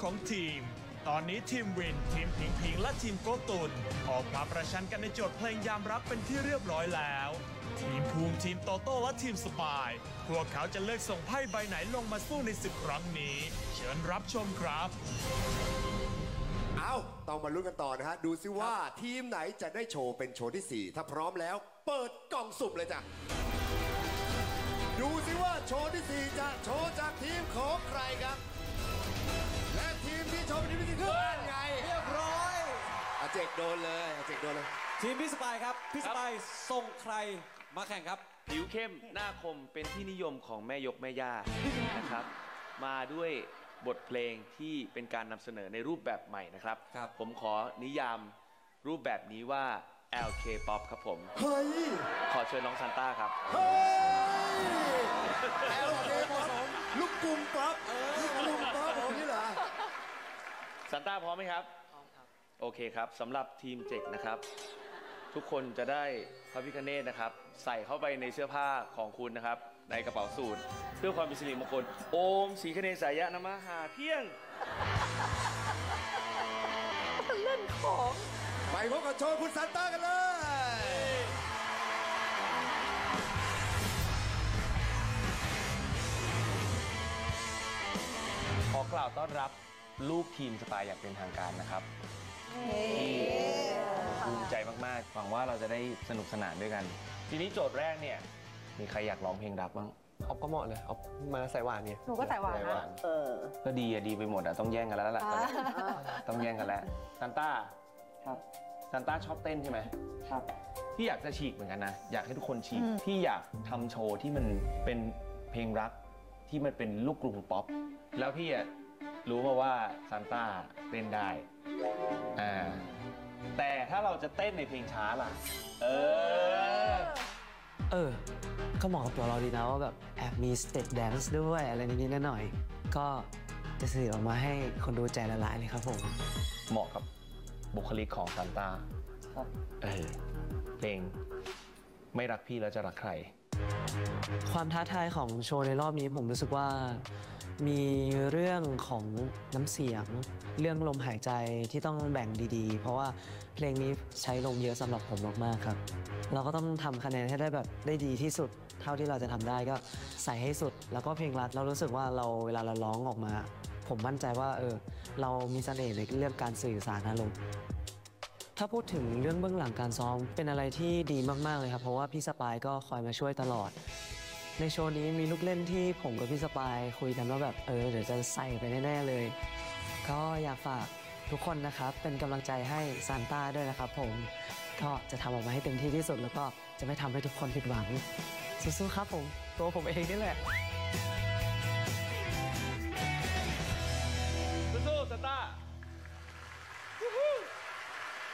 ของทีมตอนนี้ทีมวินทีมผิงผิงและทีมโกตุนออกมาประชันกันในโจทย์เพลงยามรักเป็นที่เรียบร้อยแล้วทีมภูมิทีมโตโต้และทีมสปายพวกเขาจะเลือกส่งไพ่ใบไหนลงมาสู้ในศึกครั้งนี้เชิญรับชมครับเอาต้องมาลุ้นกันต่อนะฮะดูซิว่าทีมไหนจะได้โชว์เป็นโชว์ที่ 4ถ้าพร้อมแล้วเปิดกล่องสุ่มเลยจ้ะดูซิว่าโชว์ที่ 4จะโชว์จากทีมของใครครับและทีมที่โชว์เป็นทีมที่ 4คือไงเรียบร้อยอาเจกโดนเลยอาเจกโดนเลยทีมพี่สปายครับพี่สปายส่งใครมาแข่งครับผิวเข้มหน้าคมเป็นที่นิยมของแม่ยกแม่ย่านะครับ มาด้วยบทเพลงที่เป็นการนำเสนอในรูปแบบใหม่นะครับครับผมขอนิยามรูปแบบนี้ว่า LK Pop ครับผมเฮ้ยขอเชิญน้องซันต้าครับเฮ้ยโอเคผสมลูกกลุ่มปั๊บลูกกลุ่มปั๊บผมนี่เหรอซันต้าพร้อมไหมครับ พร้อมครับ โอเคครับสำหรับทีมเจกนะครับ ทุกคนจะได้พระพิฆเนศนะครับ ใส่เข้าไปในเสื้อผ้าของคุณนะครับ ในกระเป๋าสูทเพื่อความเป็นสิริมงคลโอมสีคเนสายะนมหาเพียงไปพบกับโชว์คุณซันต้ากันเลยขอกล่าวต้อนรับลูกทีมสปายอย่างเป็นทางการนะครับที่ภูมิใจมากๆหวังว่าเราจะได้สนุกสนานด้วยกัน ทีนี้โจทย์แรกเนี่ยมีใครอยากร้องเพลงรักบ้างเอาก็เหมาะเลยเอามาใส่หวานเนี่ยหนูก็ใส่หวานนะก็ดีอะดีไปหมดอะต้องแย่งกันแล้วล่ะต้องแย่งกันแล้วซันต้าครับซันต้าชอบเต้นใช่ไหมครับพี่อยากจะฉีกเหมือนกันนะอยากให้ทุกคนฉีกพี่อยากทำโชว์ที่มันเป็นเพลงรักที่มันเป็นลูกกรุงป๊อปแล้วพี่อะรู้มาว่าซันต้าเต้นได้แต่ถ้าเราจะเต้นในเพลงช้าล่ะก็เหมาะกับตัวเราดีนะว่าแบบแอบมีสเต็ปแดนซ์ด้วยอะไรนิดๆหน่อยๆก็จะสื่อออกมาให้คนดูใจละลายเลยครับผมเหมาะกับบุคลิกของซันต้าครับเพลงไม่รักพี่แล้วจะรักใครความท้าทายของโชว์ในรอบนี้ผมรู้สึกว่ามีเรื่องของน้ำเสียงเรื่องลมหายใจที่ต้องแบ่งดีๆเพราะว่าเพลงนี้ใช้ลมเยอะสำหรับผมมากๆครับเราก็ต้องทำคะแนนให้ได้แบบได้ดีที่สุดเท่าที่เราจะทำได้ก็ใส่ให้สุดแล้วก็เพลงรักเรารู้สึกว่าเราเวลาเราร้องออกมาผมมั่นใจว่าเรามีเสน่ห์ในเรื่องการสื่อสารอารมณ์ถ้าพูดถึงเรื่องเบื้องหลังการซ้อมเป็นอะไรที่ดีมากๆเลยครับเพราะว่าพี่สปายก็คอยมาช่วยตลอดในโชว์นี้มีลูกเล่นที่ผมกับพี่สปายคุยกันว่าแบบเดี๋ยวจะใส่ไปแน่ๆเลยก็อยากฝากทุกคนนะครับเป็นกำลังใจให้ซานต้าด้วยนะครับผมก็จะทำออกมาให้เต็มที่ที่สุดแล้วก็จะไม่ทำให้ทุกคนผิดหวังสู้ๆครับผมตัวผมเองนี่แหละ